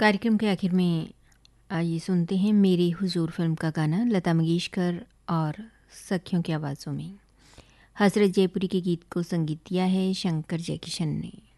कार्यक्रम के आखिर में आइए सुनते हैं मेरे हुजूर फिल्म का गाना लता मंगेशकर और सखियों की आवाज़ों में। हज़रत जयपुरी के गीत को संगीत दिया है शंकर जयकिशन ने।